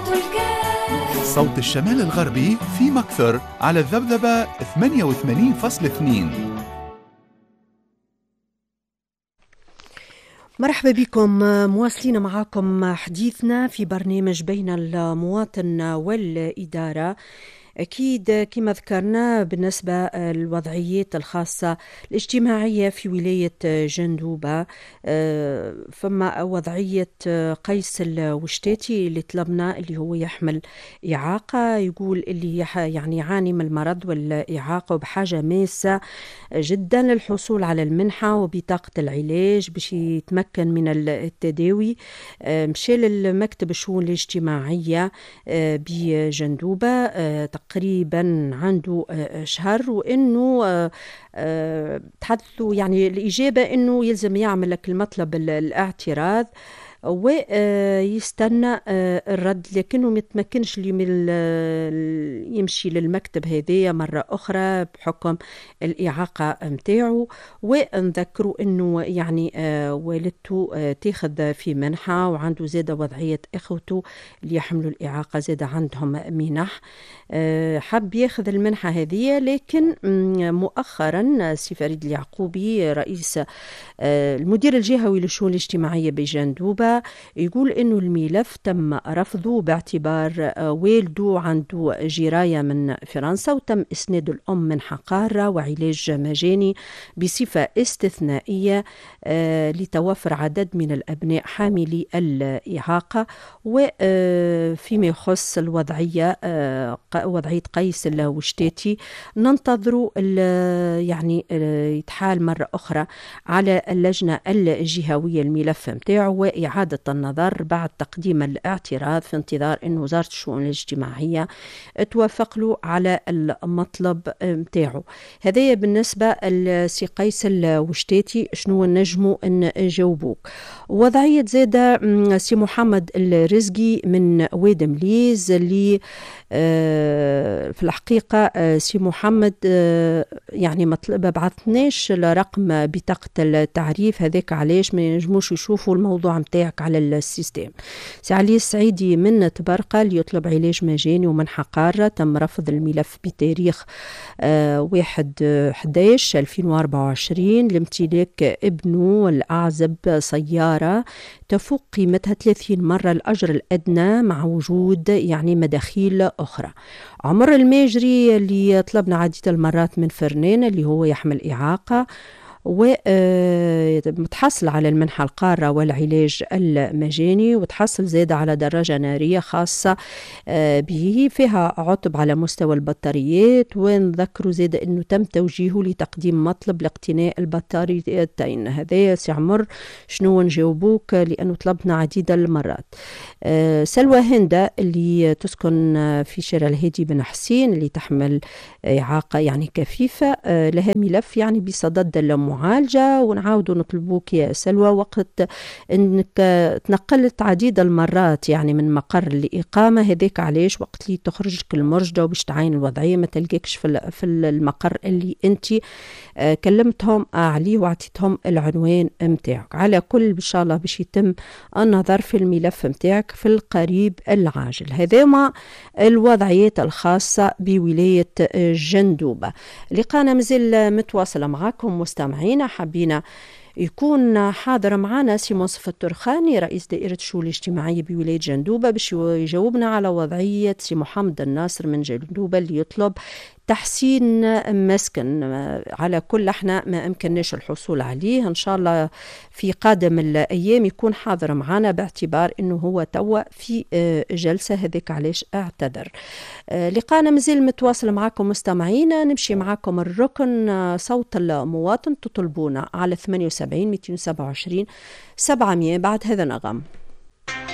صوت الشمال الغربي في مكثر على الذبذبة 88.2. مرحبا بكم، مواصلين معكم حديثنا في برنامج بين المواطن والإدارة. أكيد كما ذكرنا بالنسبة للوضعيات الخاصة الاجتماعية في ولاية جندوبة، فما وضعية قيس الوشتاتي اللي طلبنا، اللي هو يحمل إعاقة، يقول اللي يعني يعاني من المرض والإعاقة وبحاجة ماسة جدا للحصول على المنحة وبطاقة العلاج باش يتمكن من التداوي. مشى للمكتب الشؤون الاجتماعية بجندوبة تقريبا عنده شهر، وإنه تحدثوا يعني الإجابة إنه يلزم يعمل لك المطلب الاعتراض ويستنى الرد، لكنه متمكنش يمشي للمكتب هذية مرة أخرى بحكم الإعاقة متاعه. ونذكروا أنه يعني والدته تاخذ في منحة، وعنده زادة وضعية إخوته اللي يحملوا الإعاقة زادة عندهم منح. حب ياخذ المنحة هذه، لكن مؤخرا سي فريد اليعقوبي رئيس المدير الجهوي للشؤون الاجتماعية بجندوبة يقول إنه الملف تم رفضه باعتبار والده عنده جراية من فرنسا، وتم إسناد الأم منحة قارة وعلاج مجاني بصفة استثنائية لتوفر عدد من الأبناء حاملي الإعاقة. وفيما يخص الوضعية وضعية قيس الوشتاتي، ننتظر يعني يتحال مرة أخرى على اللجنة الجهوية الملف متاعه وإعادة النظر بعد تقديم الاعتراض، في انتظار أن وزارة الشؤون الاجتماعية توافق له على المطلب متاعه. هذا بالنسبة لسي قيس الوشتاتي. شنو نجمو نجاوبوك؟ وضعية زادة سي محمد الرزقي من واد مليز، اللي في الحقيقة سي محمد يعني مطلب بعثناش لرقم بطاقة التعريف هذاك، علاش ما ينجموش يشوفوا الموضوع متاعك على السيستم. سي علي السعيدي من تبرقة اللي يطلب علاج مجاني ومنحة قارة، تم رفض الملف بتاريخ 1/11/2024 لامتلاك ابنه الأعزب سيارة تفوق قيمتها 30 مرة الأجر الأدنى مع وجود يعني مداخيل أخرى. عمر الماجري اللي طلبنا عديد المرات من فرنان اللي هو يحمل إعاقة ومتحصل على المنحة القارة والعلاج المجاني، وتحصل زيادة على دراجة نارية خاصة به فيها عطب على مستوى البطاريات. ونذكروا زيادة أنه تم توجيهه لتقديم مطلب لاقتناء البطاريتين. هذا سي عمر شنو نجاوبوك، لأنه طلبنا عديد المرات. سلوى هندة اللي تسكن في شارع الهادي بن حسين، اللي تحمل إعاقة يعني كفيفة، لها ملف يعني بصدد المعالجة، ونعاودوا نطلبوك يا سلوى وقت انك تنقلت عديد المرات يعني من مقر الإقامة هذاك، علاش وقت اللي تخرجك المرجدة وباش تعاين الوضعية ما تلقاكش في المقر اللي انت كلمتهم عليه وعطيتهم العنوان متاعك. على كل ان شاء الله باش يتم النظر في الملف متاعك في القريب العاجل. هذا ما الوضعيات الخاصة بولاية جندوبة. لقانا مازال متواصلة معكم مستمعينا. حابين يكون حاضر معنا سي منصف الترخاني رئيس دائرة الشؤون الاجتماعية بولاية جندوبة باش يجاوبنا على وضعية سي محمد الناصر من جندوبة اللي يطلب تحسين مسكن. على كل احنا ما امكنناش الحصول عليه، ان شاء الله في قادم الايام يكون حاضر معنا، باعتبار انه هو توا في جلسة، هذاك علاش اعتذر. لقانا مازال متواصل معكم مستمعينا. نمشي معكم الركن صوت المواطن، تطلبونا على 78 227 700 بعد هذا النغم.